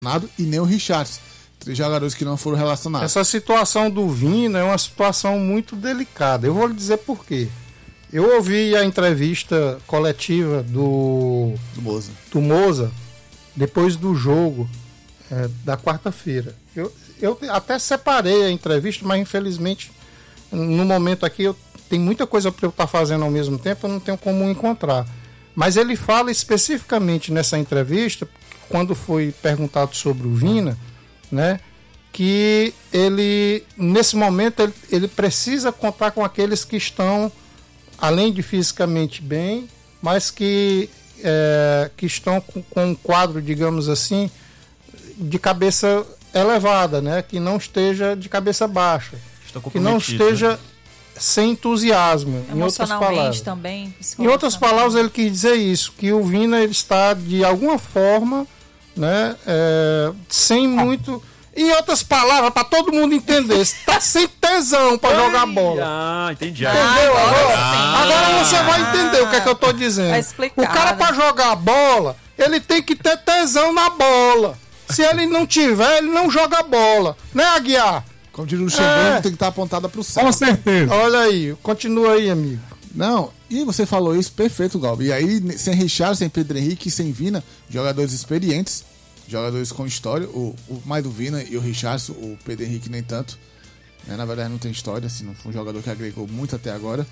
e nem o Richarlison. 3 jogadores que não foram relacionados. Essa situação do Vina é uma situação muito delicada. Eu vou lhe dizer por quê. Eu ouvi a entrevista coletiva do Moza depois do jogo da quarta-feira. Eu até separei a entrevista, mas infelizmente no momento aqui tem muita coisa para eu estar fazendo ao mesmo tempo, eu não tenho como encontrar. Mas ele fala especificamente nessa entrevista, quando foi perguntado sobre o Vina, né, que ele, nesse momento, ele precisa contar com aqueles que estão, além de fisicamente bem, mas que estão com um quadro, digamos assim, de cabeça elevada, né, que não esteja de cabeça baixa, que não esteja sem entusiasmo, em outras palavras. Também, em outras palavras, ele quis dizer isso, que o Vina ele está, de alguma forma, né, sem muito... Em outras palavras, para todo mundo entender, está sem tesão para jogar bola. Ah, entendi. Entendeu? Agora você vai entender o que é que eu estou dizendo. O cara, para jogar bola, ele tem que ter tesão na bola. Se ele não tiver, ele não joga bola. Né, Aguiar? Como diz o Luxemburgo, tem que estar apontada para o céu. Com certeza. Olha aí, continua aí, amigo. Não, e você falou isso, perfeito, Galbi. E aí, sem Richarlison, sem Pedro Henrique, sem Vina, jogadores experientes, jogadores com história, o mais do Vina e o Richarlison, o Pedro Henrique nem tanto. Né? Na verdade não tem história, assim, não foi um jogador que agregou muito até agora.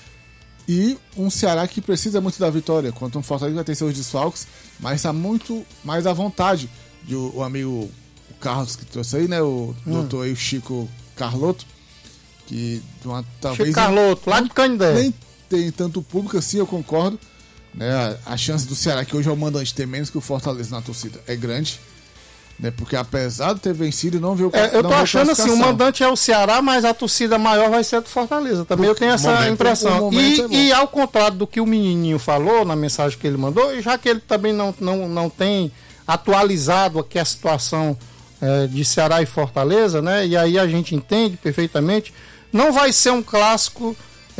E um Ceará que precisa muito da vitória, quanto um Fortaleza vai ter seus desfalques, mas está muito mais à vontade. O amigo o Carlos que trouxe aí, né? O doutor aí, o Chico Carlotto, que talvez... Chico Carlotto, lá de Canindé. Nem tem tanto público assim, eu concordo. Né, a chance do Ceará, que hoje é o mandante, ter menos que o Fortaleza na torcida, é grande, né, porque apesar de ter vencido, não viu... Eu tô achando assim, o mandante é o Ceará, mas a torcida maior vai ser a do Fortaleza, também eu tenho essa impressão. E ao contrário do que o menininho falou na mensagem que ele mandou, já que ele também não tem atualizado aqui a situação de Ceará e Fortaleza, né, e aí a gente entende perfeitamente, não vai ser um clássico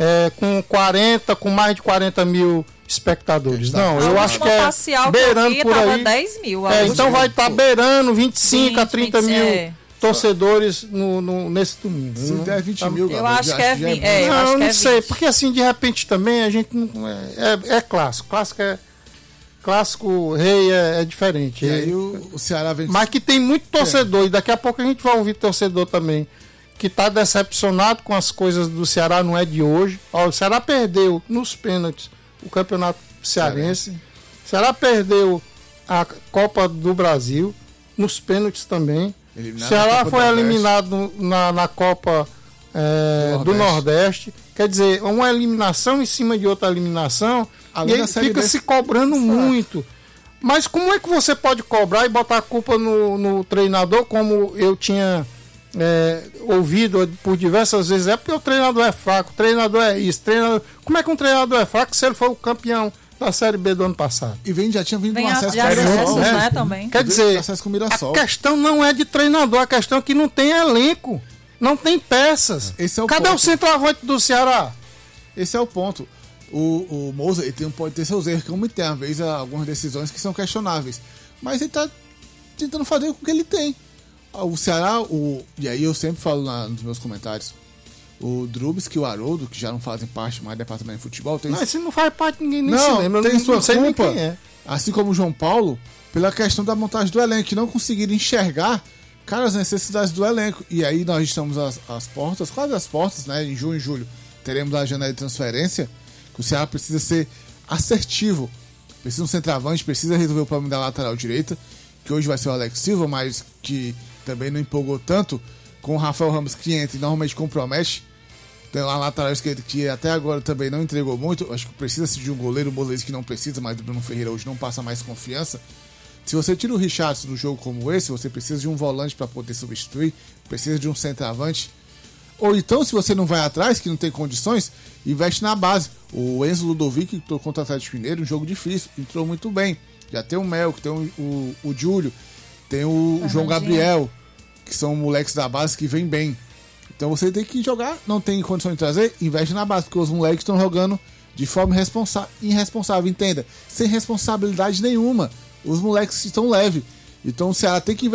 com mais de 40 mil espectadores. Não, eu acho que beirando por aí. 10 mil. Então vai estar beirando 25 a 30 mil torcedores nesse domingo. Se der 20 mil, eu acho que é 20. Não sei, porque assim, de repente também a gente não. É clássico. Clássico rei é diferente. E aí o Ceará vem. Mas que tem muito torcedor, e daqui a pouco a gente vai ouvir torcedor também, que está decepcionado com as coisas do Ceará, não é de hoje. O Ceará perdeu nos pênaltis o Campeonato Cearense. O Ceará perdeu a Copa do Brasil nos pênaltis também. O Ceará foi eliminado na Copa do Nordeste. Quer dizer, uma eliminação em cima de outra eliminação, e ele fica se cobrando muito. Mas como é que você pode cobrar e botar a culpa no treinador, como eu tinha ouvido por diversas vezes? É porque o treinador é fraco, o treinador é isso, como é que um treinador é fraco se ele foi o campeão da Série B do ano passado? E já tinha vindo com acesso com Mirassol, né? Também. Quer dizer, a questão não é de treinador, a questão é que não tem elenco, não tem peças. Cadê o centroavante do Ceará? Esse é o ponto. O Moza, ele pode ter seus erros, como tem, às vezes, algumas decisões que são questionáveis, mas ele está tentando fazer com o que ele tem. O Ceará, e aí eu sempre falo nos meus comentários, o Drubis e o Haroldo, que já não fazem parte mais do departamento de futebol, tem... Mas se não faz parte, ninguém nem se lembra. Tem sua culpa, quem é. Assim como o João Paulo, pela questão da montagem do elenco, que não conseguiram enxergar, cara, as necessidades do elenco. E aí nós estamos às portas, quase às portas, né? Em junho e julho teremos a janela de transferência, que o Ceará precisa ser assertivo, precisa um centroavante, precisa resolver o problema da lateral direita, que hoje vai ser o Alex Silva, mas que também não empolgou tanto, com o Rafael Ramos que entra e normalmente compromete. Tem lá a lateral esquerda que até agora também não entregou muito. Acho que precisa-se de um goleiro, o Moleiro que não precisa, mas o Bruno Ferreira hoje não passa mais confiança. Se você tira o Richarlison do jogo como esse, você precisa de um volante para poder substituir, precisa de um centroavante. Ou então, se você não vai atrás, que não tem condições, investe na base. O Enzo Ludovic, que entrou contra o Atlético Mineiro, um jogo difícil, entrou muito bem. Já tem o Mel, que tem o Júlio, tem o João Gabriel, que são moleques da base que vêm bem. Então você tem que jogar, não tem condição de trazer, investe na base, porque os moleques estão jogando de forma irresponsável, entenda, sem responsabilidade nenhuma. Os moleques estão leves. Então o Ceará tem que